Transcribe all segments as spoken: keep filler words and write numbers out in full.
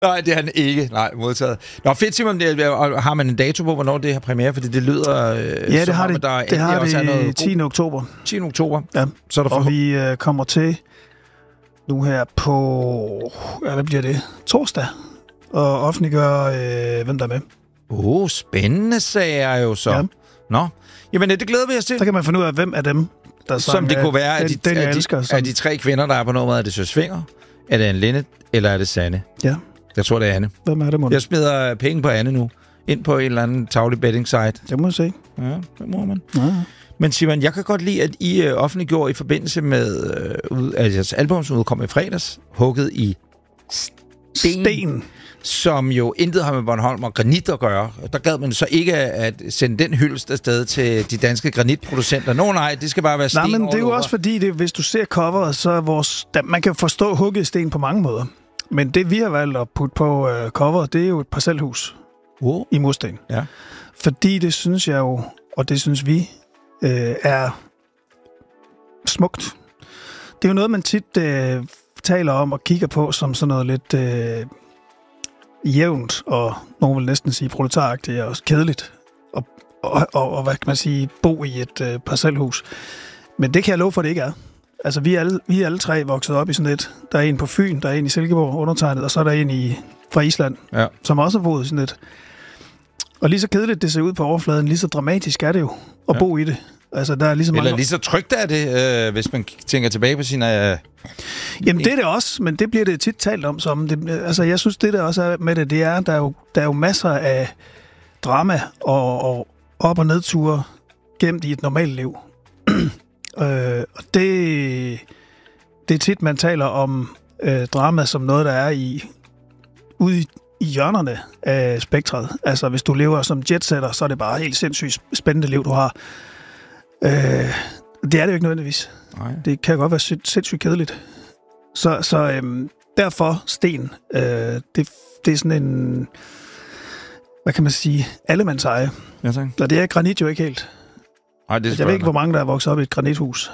Nej, det er han ikke. Nej, modtaget. Nå, fedt, Simon. Har man en dato på, hvornår det har premiere? Fordi det lyder... Øh, ja, det har om, det, der det, har det noget tiende oktober. tiende oktober. Ja, så er der og for... vi øh, kommer til nu her på... Ja, hvad bliver det? Torsdag. Og offentliggør, øh, hvem der er med. Åh, oh, spændende sager jo så. Ja. Nå, jamen det glæder vi os til. Så kan man finde ud af, hvem af dem, der sang, som det kunne være, den, at de, den, jeg er, de, elsker, som... er de tre kvinder, der er på nummeret. Er det Søs Fenger? Er det Anne Linnet? Eller er det Sanne? Ja. Jeg tror, det er Anne. Hvem er det, måtte? Jeg smider penge på Anne nu. Ind på en eller anden tavlig betting site. Det må man se. Ja, det må man. Ja. Men Simon, jeg kan godt lide, at I øh, offentliggjorde i forbindelse med øh, at jeres album, som udkom i fredags, Hugget i sten, sten, som jo intet har med Bornholm og granit at gøre. Der gad man så ikke at sende den hyldest afsted til de danske granitproducenter. Nå nej, det skal bare være sten. Nej, men det er jo over. også fordi, det, hvis du ser coveret, så er vores... Da, man kan forstå Hugget i sten på mange måder. Men det, vi har valgt at putte på uh, coveret, det er jo et parcelhus oh. i mursten. Ja. Fordi det synes jeg jo, og det synes vi, øh, er smukt. Det er jo noget, man tit øh, taler om og kigger på som sådan noget lidt øh, jævnt, og nogen vil næsten sige proletaragtigt og kedeligt. Og, og, og, og hvad kan man sige, bo i et øh, parcelhus. Men det kan jeg love for, det ikke er. Altså, vi er alle, vi er alle tre vokset op i sådan et. Der er en på Fyn, der er en i Silkeborg, undertegnet, og så er der en i, fra Island, ja. Som også har boet i sådan et. Og lige så kedeligt det ser ud på overfladen, lige så dramatisk er det jo at ja. bo i det. Altså, der er lige så mange... Eller lige så trygt er det, øh, hvis man tænker tilbage på sine... Øh... Jamen, det er det også, men det bliver det tit talt om som... Det, altså, jeg synes, det der også er med det, det er, der er jo, der er jo masser af drama og, og op- og nedture gemt i et normalt liv. øh, og det, det er tit, man taler om øh, drama som noget, der er i ude i i hjørnerne af spektret. Altså, hvis du lever som jetsetter, så er det bare helt sindssygt spændende liv, du har. Øh, det er det jo ikke nødvendigvis. Nej. Det kan godt være sindssygt kedeligt. Så, så øhm, derfor sten. Øh, det, det er sådan en... Hvad kan man sige? Allemands eje. Ja, tak. Og det er granit jo ikke helt. Ej, det jeg ved ikke, hvor mange, der er vokset op i et granithus.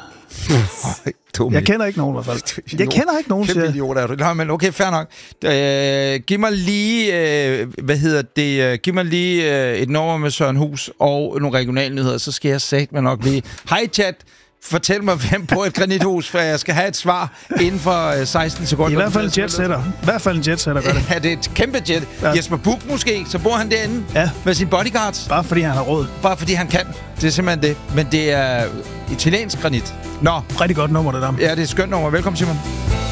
Jeg kender ikke nogen i hvert fald. Jeg kender ikke nogen, siger jeg. Kæmpe idiot er du. Men okay, fair nok. Øh, giv mig lige, øh, hvad hedder det, uh, giv mig lige øh, et nummer med Søren Hus og nogle regionale nyheder, så skal jeg sagt mig nok lige. Hej chat, fortæl mig, hvem på et granithus, for jeg skal have et svar inden for øh, seksten sekunder. I hvert fald en jetsetter. I hvert fald en jetsetter gør det. Ja, det er et kæmpe jet. Ja. Jesper Buch måske, så bor han derinde ja. med sin bodyguards. Bare fordi han har råd. Bare fordi han kan. Det er simpelthen det. Men det er italiensk granit. Nå. Rigtig godt nummer, det der. Ja, det er et skønt nummer. Velkommen, Simon.